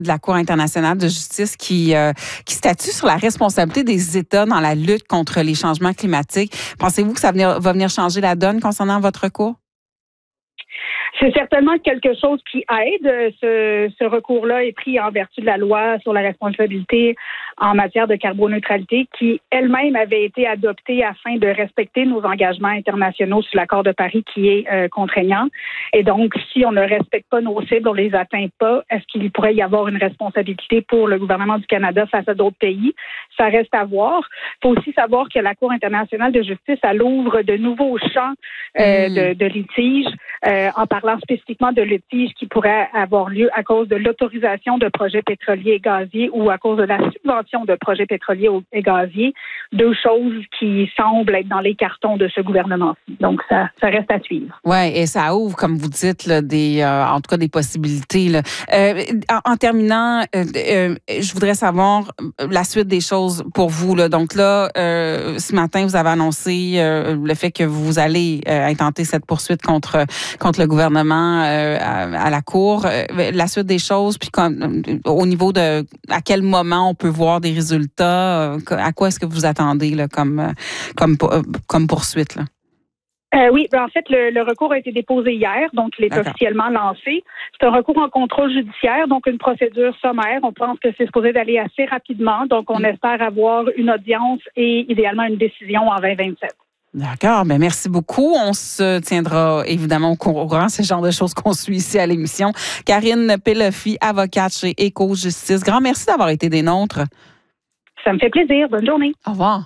de la Cour internationale de justice qui statue sur la responsabilité des États dans la lutte contre les changements climatiques. Pensez-vous que ça va venir changer la donne concernant votre recours? C'est certainement quelque chose qui aide. Ce recours-là est pris en vertu de la loi sur la responsabilité en matière de carboneutralité qui elle-même avait été adoptée afin de respecter nos engagements internationaux sur l'accord de Paris qui est contraignant. Et donc, si on ne respecte pas nos cibles, on les atteint pas, est-ce qu'il pourrait y avoir une responsabilité pour le gouvernement du Canada face à d'autres pays? Ça reste à voir. Il faut aussi savoir que la Cour internationale de justice, elle ouvre de nouveaux champs de litiges en parlant spécifiquement de litiges qui pourraient avoir lieu à cause de l'autorisation de projets pétroliers et gaziers ou à cause de la subvention de projets pétroliers et gaziers, deux choses qui semblent être dans les cartons de ce gouvernement. Donc, ça reste à suivre. Oui, et ça ouvre, comme vous dites, là, en tout cas des possibilités. Là. En terminant, je voudrais savoir la suite des choses pour vous. Là. Donc là, ce matin, vous avez annoncé le fait que vous allez intenter cette poursuite contre le gouvernement à la Cour. La suite des choses, puis au niveau de à quel moment on peut voir des résultats, à quoi est-ce que vous attendez là, comme poursuite? Là? Oui, en fait, le recours a été déposé hier, donc il est officiellement lancé. C'est un recours en contrôle judiciaire, donc une procédure sommaire. On pense que c'est supposé d'aller assez rapidement, donc on espère avoir une audience et idéalement une décision en 2027. D'accord, bien merci beaucoup. On se tiendra évidemment au courant, c'est le genre de choses qu'on suit ici à l'émission. Karine Pelofi, avocate chez Éco-Justice. Grand merci d'avoir été des nôtres. Ça me fait plaisir. Bonne journée. Au revoir.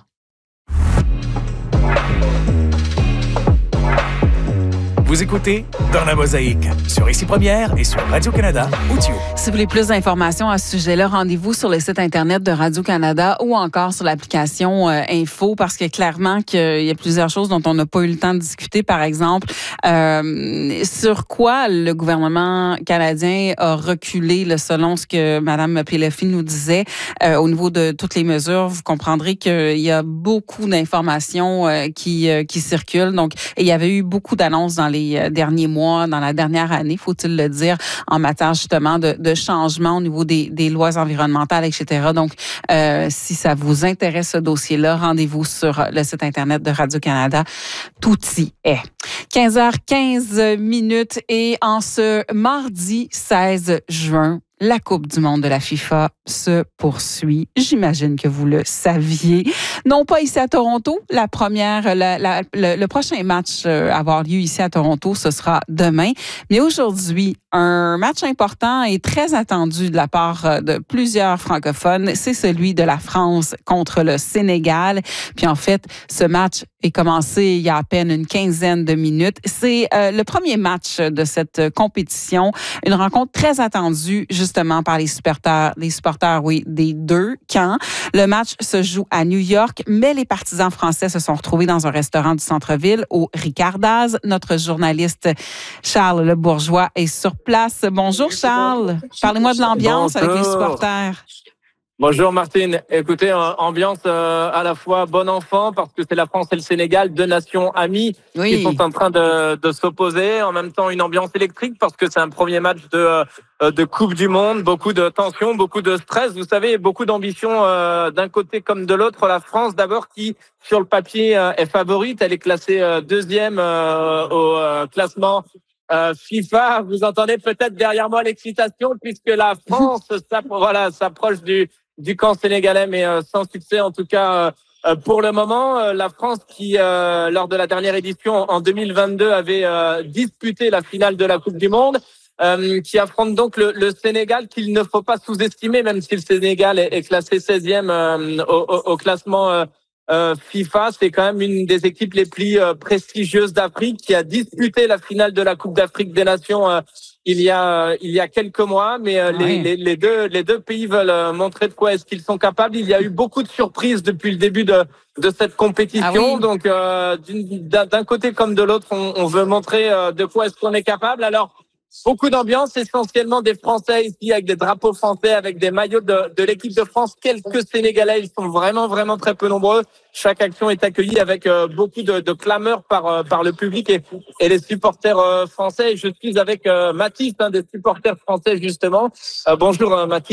Vous écoutez Dans la Mosaïque sur Ici Première et sur Radio-Canada Audio. Si vous voulez plus d'informations à ce sujet-là, rendez-vous sur le site Internet de Radio-Canada ou encore sur l'application Info, parce que clairement qu'il y a plusieurs choses dont on n'a pas eu le temps de discuter. Par exemple, sur quoi le gouvernement canadien a reculé, là, selon ce que Mme Pelofi nous disait, au niveau de toutes les mesures. Vous comprendrez qu'il y a beaucoup d'informations qui circulent. Donc, il y avait eu beaucoup d'annonces dans les derniers mois, dans la dernière année, faut-il le dire, en matière justement de changement au niveau des lois environnementales, etc. Donc, si ça vous intéresse ce dossier-là, rendez-vous sur le site Internet de Radio-Canada. Tout y est. 15h15 et en ce mardi 16 juin, la Coupe du monde de la FIFA se poursuit. J'imagine que vous le saviez. Non pas ici à Toronto. Le prochain match à avoir lieu ici à Toronto, ce sera demain. Mais aujourd'hui, un match important et très attendu de la part de plusieurs francophones, c'est celui de la France contre le Sénégal. Puis en fait, ce match est commencé il y a à peine une quinzaine de minutes. C'est le premier match de cette compétition. Une rencontre très attendue, justement, par les supporters, oui, des deux camps. Le match se joue à New York, mais les partisans français se sont retrouvés dans un restaurant du centre-ville au Ricardaz. Notre journaliste Charles Le Bourgeois est sur place. Bonjour Charles. Parlez-moi de l'ambiance avec les supporters. Bonjour Martine. Écoutez, ambiance à la fois bon enfant parce que c'est la France et le Sénégal, deux nations amies qui sont en train de s'opposer. En même temps, une ambiance électrique parce que c'est un premier match de Coupe du Monde. Beaucoup de tension, beaucoup de stress. Vous savez, beaucoup d'ambition d'un côté comme de l'autre. La France d'abord qui, sur le papier, est favorite. Elle est classée deuxième au classement FIFA. Vous entendez peut-être derrière moi l'excitation puisque la France s'approche du camp sénégalais, mais sans succès en tout cas pour le moment. La France qui, lors de la dernière édition en 2022, avait disputé la finale de la Coupe du Monde, qui affronte donc le Sénégal qu'il ne faut pas sous-estimer, même si le Sénégal est classé 16e au classement FIFA. C'est quand même une des équipes les plus prestigieuses d'Afrique qui a disputé la finale de la Coupe d'Afrique des Nations il y a quelques mois, mais les deux pays veulent montrer de quoi est-ce qu'ils sont capables. Il y a eu beaucoup de surprises depuis le début de cette compétition. Donc d'un côté comme de l'autre, on veut montrer de quoi est-ce qu'on est capable. Alors beaucoup d'ambiance, essentiellement des Français ici avec des drapeaux français, avec des maillots de l'équipe de France. Quelques Sénégalais, ils sont vraiment, vraiment très peu nombreux. Chaque action est accueillie avec beaucoup de clameurs par le public et les supporters français. Je suis avec Mathis, un des supporters français justement. Bonjour Mathis.